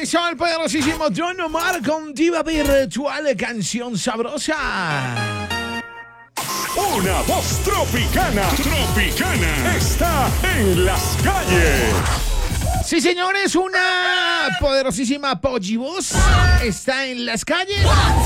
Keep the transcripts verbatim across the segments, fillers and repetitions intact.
Eso, el poderosísimo Don Omar con Diva Virtual, canción sabrosa. Una voz tropicana, tropicana, está en las calles. Sí, señores, una poderosísima Pollivoz está en las calles.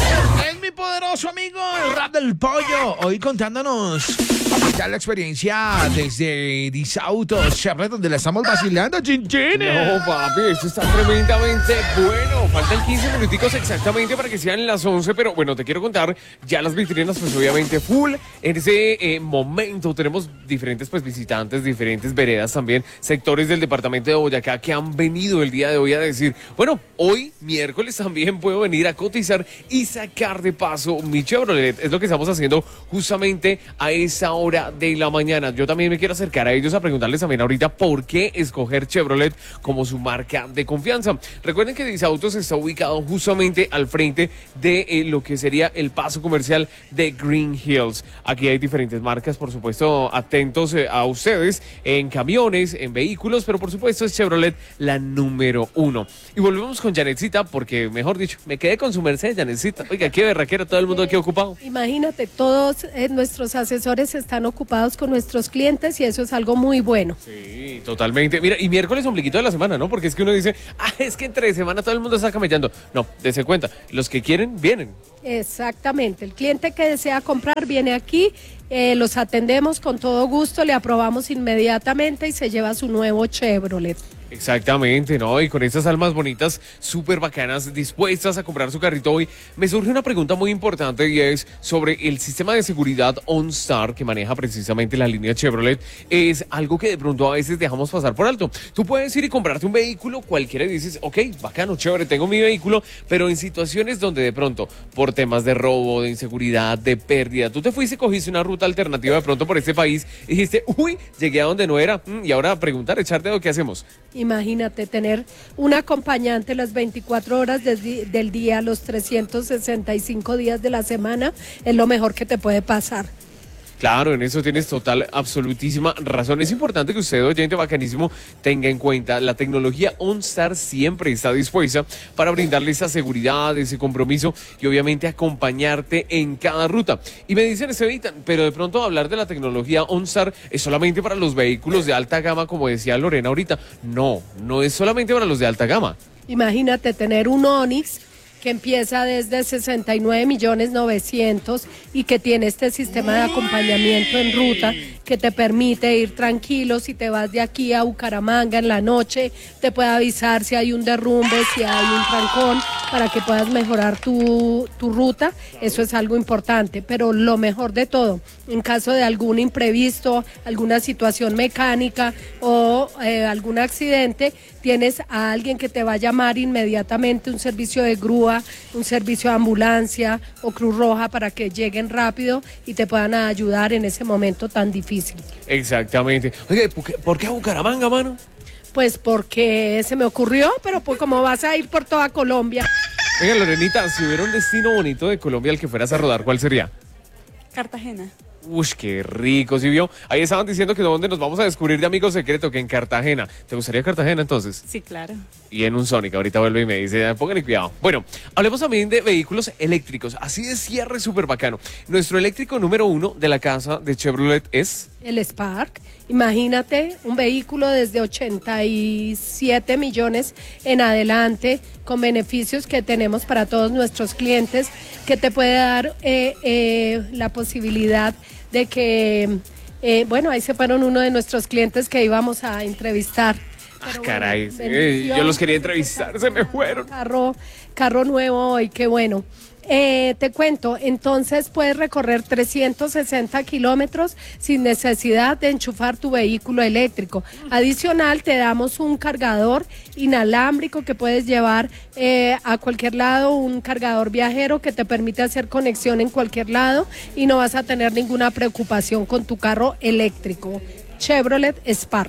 Es mi poderoso amigo, el rap del pollo, hoy contándonos la experiencia desde Disautos, Chevrolet, donde la estamos vacilando, chinchines. No, papi, esto está tremendamente bueno. Faltan quince minuticos exactamente para que sean las once, pero bueno, te quiero contar ya las vitrinas, pues obviamente full. En ese eh, momento tenemos diferentes pues visitantes, diferentes veredas también, sectores del departamento de Boyacá que han venido el día de hoy a decir, bueno, hoy miércoles también puedo venir a cotizar y sacar de paso mi Chevrolet. Es lo que estamos haciendo justamente a esa hora de la mañana. Yo también me quiero acercar a ellos a preguntarles también ahorita por qué escoger Chevrolet como su marca de confianza. Recuerden que Disautos está ubicado justamente al frente de eh, lo que sería el paso comercial de Green Hills. Aquí hay diferentes marcas, por supuesto, atentos eh, a ustedes en camiones, en vehículos, pero por supuesto es Chevrolet la número uno. Y volvemos con Janetcita porque, mejor dicho, me quedé con su merced, Janetcita. Oiga, qué berraquera, todo el mundo aquí ocupado. Imagínate, todos eh, nuestros asesores están ocupados con nuestros clientes y eso es algo muy bueno. Sí, totalmente. Mira, y miércoles ombliguito de la semana, ¿no? Porque es que uno dice, ah, es que entre semana todo el mundo está camellando. No, dése cuenta, los que quieren, vienen. Exactamente, el cliente que desea comprar viene aquí, eh, los atendemos con todo gusto, le aprobamos inmediatamente y se lleva su nuevo Chevrolet. Exactamente, ¿no? Y con estas almas bonitas, súper bacanas, dispuestas a comprar su carrito hoy, me surge una pregunta muy importante y es sobre el sistema de seguridad OnStar que maneja precisamente la línea Chevrolet. Es algo que de pronto a veces dejamos pasar por alto. Tú puedes ir y comprarte un vehículo cualquiera y dices, ok, bacano, chévere, tengo mi vehículo, pero en situaciones donde de pronto, por temas de robo, de inseguridad, de pérdida, tú te fuiste y cogiste una ruta alternativa de pronto por este país y dijiste, uy, llegué a donde no era, y ahora preguntar, echarte o qué hacemos. Imagínate tener un acompañante las veinticuatro horas de, del día, los trescientos sesenta y cinco días de la semana, es lo mejor que te puede pasar. Claro, en eso tienes total, absolutísima razón. Es importante que usted, oyente bacanísimo, tenga en cuenta la tecnología OnStar siempre está dispuesta para brindarle esa seguridad, ese compromiso y obviamente acompañarte en cada ruta. Y me dicen, Estevitan, pero de pronto hablar de la tecnología OnStar es solamente para los vehículos de alta gama, como decía Lorena ahorita. No, no es solamente para los de alta gama. Imagínate tener un Onix que empieza desde sesenta y nueve millones novecientos y que tiene este sistema de acompañamiento en ruta que te permite ir tranquilo. Si te vas de aquí a Bucaramanga en la noche, te puede avisar si hay un derrumbe, si hay un trancón, para que puedas mejorar tu, tu ruta. Eso es algo importante, pero lo mejor de todo, en caso de algún imprevisto, alguna situación mecánica o eh, algún accidente, tienes a alguien que te va a llamar inmediatamente, un servicio de grúa, un servicio de ambulancia o Cruz Roja para que lleguen rápido y te puedan ayudar en ese momento tan difícil. Exactamente. Oye, ¿por qué, ¿por qué a Bucaramanga, mano? Pues porque se me ocurrió, pero pues como vas a ir por toda Colombia. Oiga, Lorenita, si hubiera un destino bonito de Colombia al que fueras a rodar, ¿cuál sería? Cartagena. Uy, qué rico, ¿sí vio? Ahí estaban diciendo que dónde nos vamos a descubrir de amigo secreto, que en Cartagena. ¿Te gustaría Cartagena entonces? Sí, claro. Y en un Sonic, ahorita vuelve y me dice, pónganle cuidado. Bueno, hablemos también de vehículos eléctricos, así de cierre súper bacano. Nuestro eléctrico número uno de la casa de Chevrolet es... El Spark. Imagínate un vehículo desde ochenta y siete millones en adelante, con beneficios que tenemos para todos nuestros clientes, que te puede dar eh, eh, la posibilidad de que, eh, bueno, ahí se fueron uno de nuestros clientes que íbamos a entrevistar. Ah, caray, sí, yo los quería entrevistar, se me fueron. Carro, carro nuevo hoy, qué bueno. Eh, te cuento, entonces puedes recorrer trescientos sesenta kilómetros sin necesidad de enchufar tu vehículo eléctrico. Adicional, te damos un cargador inalámbrico que puedes llevar eh, a cualquier lado, un cargador viajero que te permite hacer conexión en cualquier lado y no vas a tener ninguna preocupación con tu carro eléctrico. Chevrolet Spark.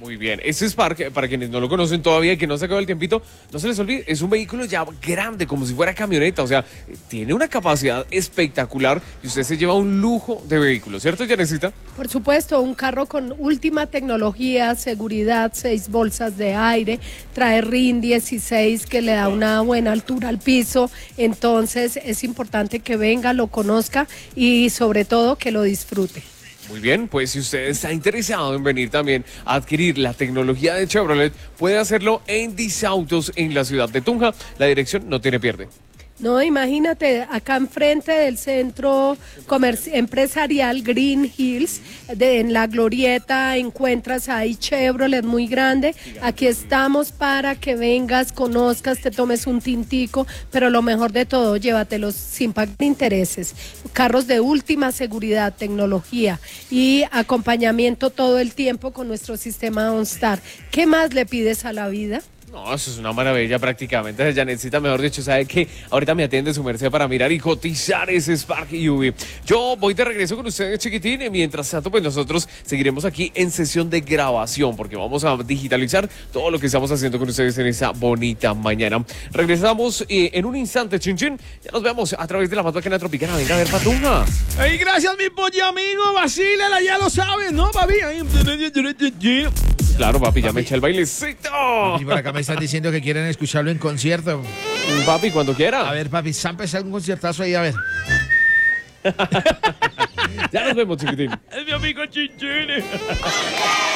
Muy bien, ese Spark, para quienes no lo conocen todavía y que no se acaba el tiempito, no se les olvide, es un vehículo ya grande, como si fuera camioneta, o sea, tiene una capacidad espectacular y usted se lleva un lujo de vehículo, ¿cierto, Janecita? Por supuesto, un carro con última tecnología, seguridad, seis bolsas de aire, trae R I N dieciséis que le da una buena altura al piso, entonces es importante que venga, lo conozca y sobre todo que lo disfrute. Muy bien, pues si usted está interesado en venir también a adquirir la tecnología de Chevrolet, puede hacerlo en Disautos en la ciudad de Tunja. La dirección no tiene pierde. No, imagínate, acá enfrente del centro comerci- empresarial Green Hills, de, en la glorieta encuentras ahí Chevrolet muy grande. Aquí estamos para que vengas, conozcas, te tomes un tintico, pero lo mejor de todo, llévatelos sin pagar intereses. Carros de última seguridad, tecnología y acompañamiento todo el tiempo con nuestro sistema OnStar. ¿Qué más le pides a la vida? No, eso es una maravilla prácticamente. Janetcita, mejor dicho, sabe que ahorita me atiende su merced para mirar y cotizar ese Spark U V. Yo voy de regreso con ustedes, chiquitín, y mientras tanto, pues nosotros seguiremos aquí en sesión de grabación, porque vamos a digitalizar todo lo que estamos haciendo con ustedes en esta bonita mañana. Regresamos eh, en un instante, chin chin. Ya nos vemos a través de la más bacana tropicana. Venga a ver, Patunja. Ay, gracias, mi pollo amigo. Vacílela, ya lo sabes, ¿no, papi? Ay, Claro, papi, ya me eché el bailecito. Y por acá me están diciendo que quieren escucharlo en concierto. Papi, cuando quiera. A ver, papi, zampes algún conciertazo ahí, a ver. Ya nos vemos, chiquitín. Es mi amigo Chinchín.